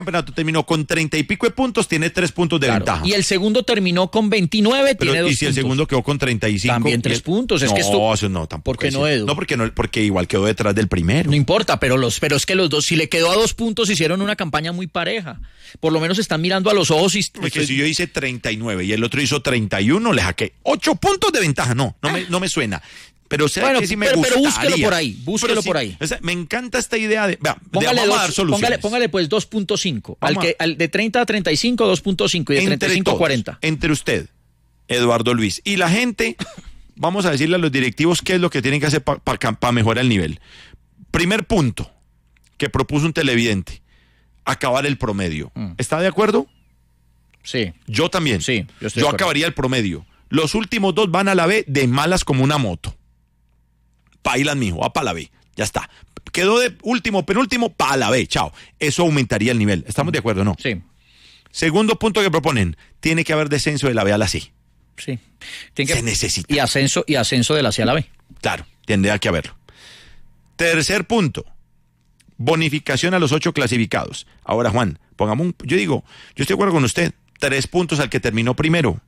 campeonato terminó con 30 y pico de puntos, tiene 3 puntos de ventaja. Y el segundo terminó con 29, pero, tiene 2 puntos. Y si el segundo quedó con 35. También 3 puntos. Es no, que esto, eso no, tampoco. ¿Por qué no, Edu? No, porque igual quedó detrás del primero. No importa, pero es que los dos, si le quedó a 2 puntos, hicieron una campaña muy pareja. Por lo menos están mirando a los ojos y... Porque si yo hice 39 y el otro hizo 31, le saqué 8 puntos de ventaja. No me suena. Pero bueno, que sí me gustaría. Pero búsquelo por ahí. O sea, me encanta esta idea de... Póngale pues 2.5. Al de 30 a 35, 2.5 y de 35 a 40. Entre usted, Eduardo Luis, y la gente, vamos a decirle a los directivos qué es lo que tienen que hacer para mejorar el nivel. Primer punto que propuso un televidente, acabar el promedio. ¿Está de acuerdo? Sí. Yo también. Sí, yo acabaría el promedio. Los últimos 2 van a la B de malas como una moto. Pailas, mijo, va para la B, ya está. Quedó de último, penúltimo, para la B, chao. Eso aumentaría el nivel. ¿Estamos de acuerdo o no? Sí. Segundo punto que proponen, tiene que haber descenso de la B a la C. Sí. Se necesita. Y ascenso de la C a la B. Claro, tendría que haberlo. Tercer punto, bonificación a los 8 clasificados. Ahora, Juan, yo estoy de acuerdo con usted, 3 puntos al que terminó primero,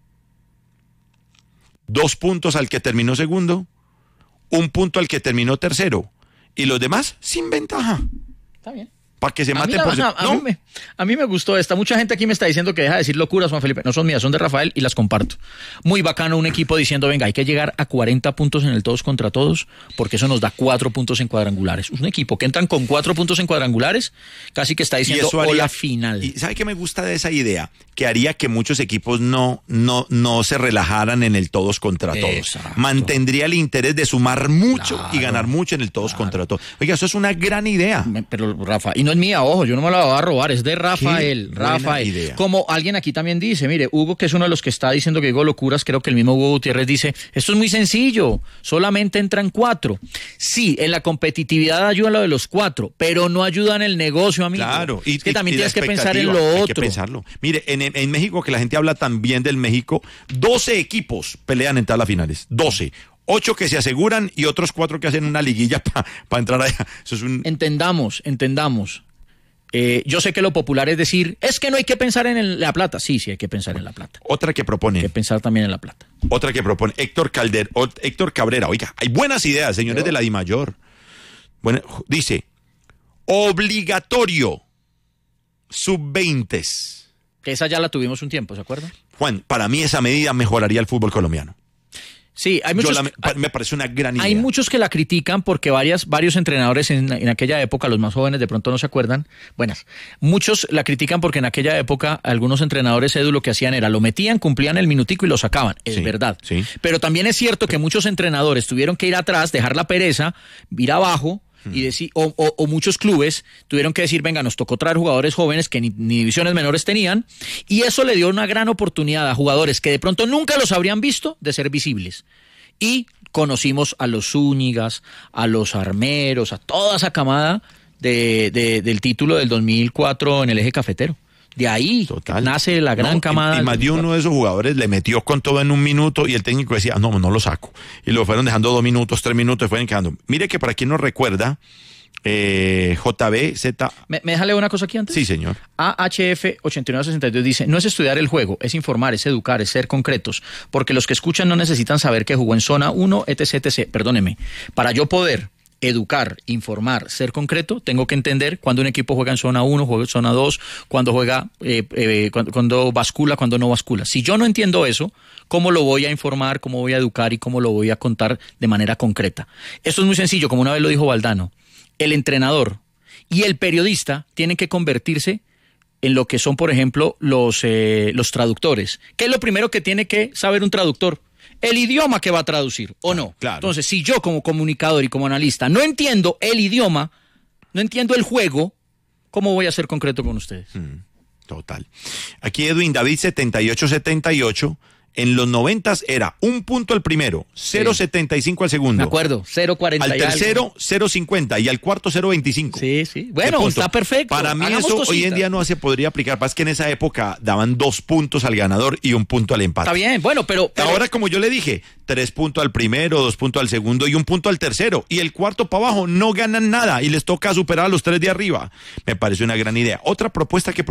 2 puntos al que terminó segundo, 1 punto al que terminó tercero, y los demás sin ventaja. Está bien. Para que se maten por... A mí me gustó esta. Mucha gente aquí me está diciendo que deja de decir locuras, Juan Felipe. No son mías, son de Rafael y las comparto. Muy bacano un equipo diciendo, venga, hay que llegar a 40 puntos en el todos contra todos, porque eso nos da 4 puntos en cuadrangulares. Es un equipo que entran con 4 puntos en cuadrangulares, casi que está diciendo hola final. ¿Y sabe qué me gusta de esa idea? Que haría que muchos equipos no se relajaran en el todos contra todos. Exacto. Mantendría el interés de sumar mucho y ganar mucho en el todos contra todos. Oiga, eso es una gran idea. Pero, Rafa, y no es mía, ojo, yo no me la voy a robar, es de Rafael. Idea. Como alguien aquí también dice, mire, Hugo, que es uno de los que está diciendo que digo locuras, creo que el mismo Hugo Gutiérrez dice, esto es muy sencillo, solamente entran 4. Sí, en la competitividad ayuda lo de los 4, pero no ayuda en el negocio, amigo. Claro. Es que también tienes que pensar en lo otro. Hay que pensarlo. Mire, en México, que la gente habla también del México, 12 equipos pelean en tablas finales, 12. 8 que se aseguran y otros 4 que hacen una liguilla para entrar allá. Eso es Entendamos. Yo sé que lo popular es decir, es que no hay que pensar en la plata. Sí, hay que pensar en la plata. Otra que propone. Hay que pensar también en la plata. Otra que propone Héctor Cabrera. Oiga, hay buenas ideas, señores de la DIMAYOR. Bueno, dice, obligatorio sub-20. Esa ya la tuvimos un tiempo, ¿se acuerdan? Juan, para mí esa medida mejoraría el fútbol colombiano. Sí, hay muchos, me parece una gran idea. Hay muchos que la critican porque varios entrenadores en aquella época, los más jóvenes de pronto no se acuerdan, muchos la critican porque en aquella época algunos entrenadores, Edu, lo que hacían era lo metían, cumplían el minutico y lo sacaban, es verdad. Sí. Pero también es cierto que muchos entrenadores tuvieron que ir atrás, dejar la pereza, ir abajo, y decir, o muchos clubes tuvieron que decir, venga, nos tocó traer jugadores jóvenes que ni divisiones menores tenían, y eso le dio una gran oportunidad a jugadores que de pronto nunca los habrían visto de ser visibles. Y conocimos a los Zúñigas, a los Armeros, a toda esa camada del título del 2004 en el eje cafetero. De ahí nace la gran camada. Y más de uno de esos jugadores le metió con todo en 1 minuto y el técnico decía, no lo saco. Y lo fueron dejando 2 minutos, 3 minutos y fueron quedando. Mire que para quien nos recuerda, JBZ. ¿Me deja leer una cosa aquí antes? Sí, señor. AHF8962 dice, no es estudiar el juego, es informar, es educar, es ser concretos, porque los que escuchan no necesitan saber que jugó en zona 1, etc. Perdóneme, para yo poder educar, informar, ser concreto, tengo que entender cuando un equipo juega en zona 1, juega en zona 2, cuando juega, cuando bascula, cuando no bascula. Si yo no entiendo eso, ¿cómo lo voy a informar, cómo voy a educar y cómo lo voy a contar de manera concreta? Esto es muy sencillo, como una vez lo dijo Valdano. El entrenador y el periodista tienen que convertirse en lo que son, por ejemplo, los traductores. ¿Qué es lo primero que tiene que saber un traductor? El idioma que va a traducir, ¿o no? Claro. Entonces, si yo como comunicador y como analista no entiendo el idioma, no entiendo el juego, ¿cómo voy a ser concreto con ustedes? Total. Aquí Edwin David 7878 En los 90 era 1 punto al primero, 0.75 al segundo. Me acuerdo, 0.40 al tercero, 0.50 y al cuarto 0.25. Sí, sí. Bueno, está perfecto. Para mí eso hoy en día no se podría aplicar. Pasa que en esa época daban 2 puntos al ganador y 1 punto al empate. Está bien, bueno, pero ahora, como yo le dije, 3 puntos al primero, 2 puntos al segundo y 1 punto al tercero. Y el cuarto para abajo no ganan nada y les toca superar a los 3 de arriba. Me parece una gran idea. Otra propuesta que